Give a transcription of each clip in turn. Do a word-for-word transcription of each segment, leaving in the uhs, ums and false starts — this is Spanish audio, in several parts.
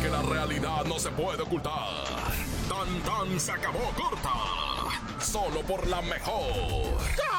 Porque la realidad no se puede ocultar. Tan tan se acabó corta. Solo por la mejor.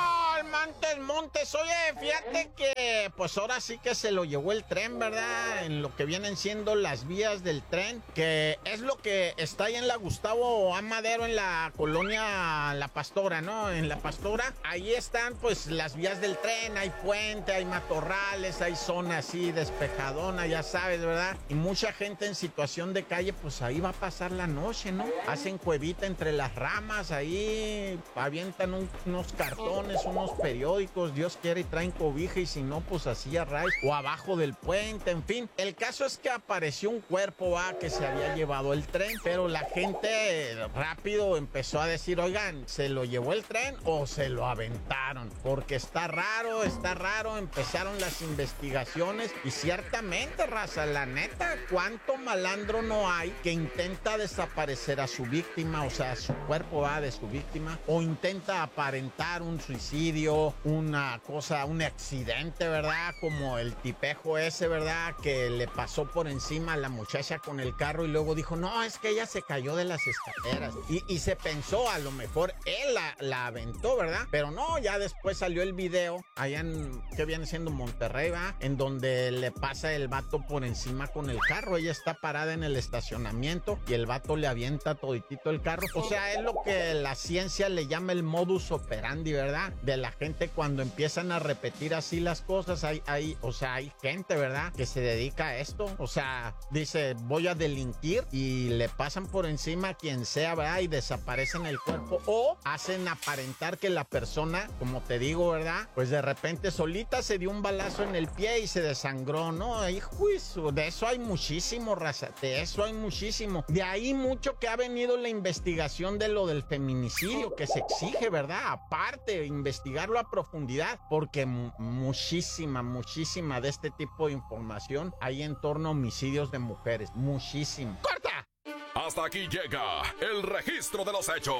Montes, Montes, oye, fíjate que pues ahora sí que se lo llevó el tren, ¿verdad? En lo que vienen siendo las vías del tren, que es lo que está ahí en la Gustavo A. Madero, en la colonia La Pastora, ¿no? En La Pastora, ahí están pues las vías del tren, hay puente, hay matorrales, hay zona así despejadona, ya sabes, ¿verdad? Y mucha gente en situación de calle, pues ahí va a pasar la noche, ¿no? Hacen cuevita entre las ramas, ahí avientan un, unos cartones, unos periódicos, Dios quiere, y traen cobija, y si no, pues así a raíz o abajo del puente, en fin. El caso es que apareció un cuerpo, va, que se había llevado el tren, pero la gente rápido empezó a decir, oigan, ¿se lo llevó el tren o se lo aventaron? Porque está raro, está raro, empezaron las investigaciones y ciertamente, raza, la neta, ¿cuánto malandro no hay que intenta desaparecer a su víctima, o sea, su cuerpo va de su víctima, o intenta aparentar un suicidio, una cosa, un accidente, ¿verdad? Como el tipejo ese, ¿verdad? Que le pasó por encima a la muchacha con el carro y luego dijo, no, es que ella se cayó de las escaleras. Y, y se pensó, a lo mejor él la, la aventó, ¿verdad? Pero no, ya después salió el video allá en, que viene siendo Monterrey, ¿verdad? En donde le pasa el vato por encima con el carro. Ella está parada en el estacionamiento y el vato le avienta toditito el carro. O sea, es lo que la ciencia le llama el modus operandi, ¿verdad? De la gente cuando empiezan a repetir así las cosas, hay, hay, o sea, hay gente, ¿verdad?, que se dedica a esto. O sea, dice, voy a delinquir y le pasan por encima a quien sea, ¿verdad?, y desaparecen el cuerpo, o hacen aparentar que la persona, como te digo, ¿verdad?, pues de repente solita se dio un balazo en el pie y se desangró, ¿no? Ay, juicio, de eso hay muchísimo, raza, de eso hay muchísimo. De ahí mucho que ha venido la investigación de lo del feminicidio, que se exige, ¿verdad?, aparte, investigarlo a profundidad, porque muchísima, muchísima de este tipo de información hay en torno a homicidios de mujeres, muchísimo. ¡Corta! Hasta aquí llega el registro de los hechos.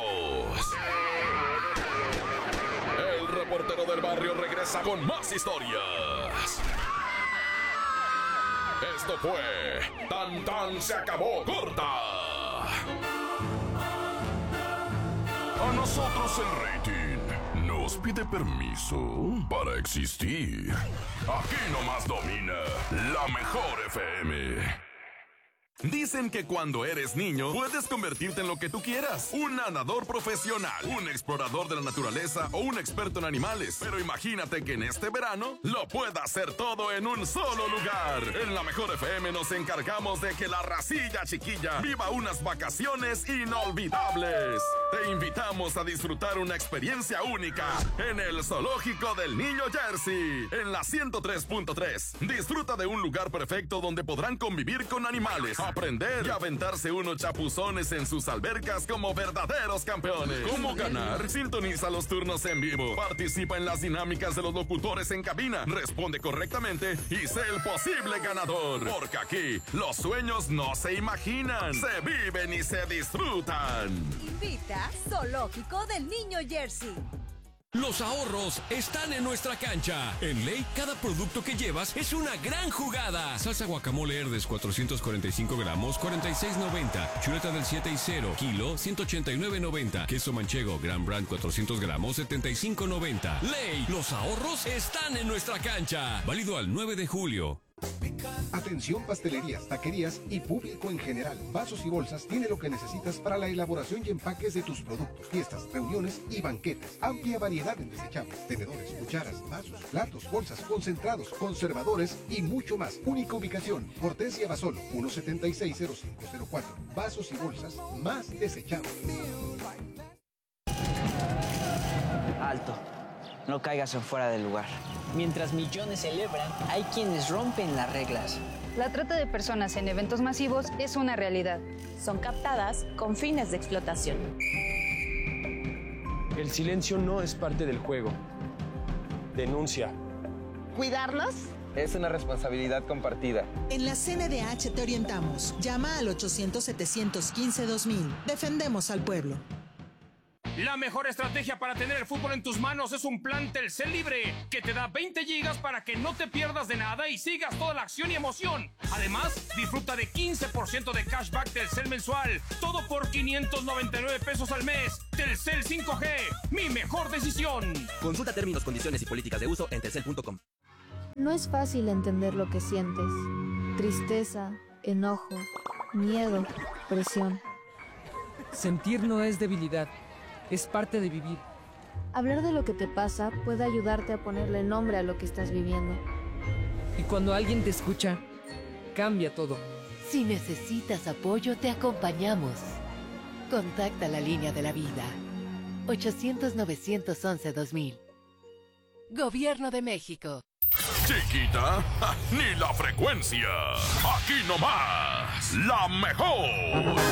El reportero del barrio regresa con más historias. Esto fue Tan Tan se acabó corta. A nosotros el rating nos pide permiso para existir. Aquí nomás domina la mejor F M. Dicen que cuando eres niño puedes convertirte en lo que tú quieras. Un nadador profesional, un explorador de la naturaleza o un experto en animales. Pero imagínate que en este verano lo puedas hacer todo en un solo lugar. En la mejor F M nos encargamos de que la racilla chiquilla viva unas vacaciones inolvidables. Te invitamos a disfrutar una experiencia única en el Zoológico del Niño Jersey, en la ciento tres punto tres. Disfruta de un lugar perfecto donde podrán convivir con animales, aprender y aventarse unos chapuzones en sus albercas como verdaderos campeones. ¿Cómo ganar? Sintoniza los turnos en vivo. Participa en las dinámicas de los locutores en cabina. Responde correctamente y sé el posible ganador. Porque aquí los sueños no se imaginan, se viven y se disfrutan. Invita Zoológico del Niño Jersey. Los ahorros están en nuestra cancha. En Ley, cada producto que llevas es una gran jugada. Salsa guacamole Herdes cuatrocientos cuarenta y cinco gramos, cuarenta y seis noventa. Chuleta del siete y cero, kilo, ciento ochenta y nueve noventa. Queso manchego Gran Brand cuatrocientos gramos, setenta y cinco noventa. Ley, los ahorros están en nuestra cancha. Válido al nueve de julio. Atención pastelerías, taquerías y público en general. Vasos y bolsas tiene lo que necesitas para la elaboración y empaques de tus productos, fiestas, reuniones y banquetes. Amplia variedad en desechables, tenedores, cucharas, vasos, platos, bolsas, concentrados, conservadores y mucho más. Única ubicación, Hortensia Basolo, uno setenta y seis cero cinco cero cuatro. Vasos y bolsas más desechables. Alto. No caigas en fuera del lugar. Mientras millones celebran, hay quienes rompen las reglas. La trata de personas en eventos masivos es una realidad. Son captadas con fines de explotación. El silencio no es parte del juego. Denuncia. ¿Cuidarlos? Es una responsabilidad compartida. En la C N D H te orientamos. Llama al ochocientos, setecientos quince, dos mil. Defendemos al pueblo. La mejor estrategia para tener el fútbol en tus manos es un plan Telcel Libre, que te da veinte gigas para que no te pierdas de nada y sigas toda la acción y emoción. Además, disfruta de quince por ciento de cashback Telcel mensual, todo por quinientos noventa y nueve pesos al mes. Telcel cinco G, mi mejor decisión. Consulta términos, condiciones y políticas de uso en telcel punto com. No es fácil entender lo que sientes. Tristeza, enojo, miedo, presión. Sentir no es debilidad, es parte de vivir. Hablar de lo que te pasa puede ayudarte a ponerle nombre a lo que estás viviendo. Y cuando alguien te escucha, cambia todo. Si necesitas apoyo, te acompañamos. Contacta la línea de la vida. ochocientos, novecientos once, dos mil. Gobierno de México. Chiquita, ni la frecuencia. Aquí nomás, la mejor.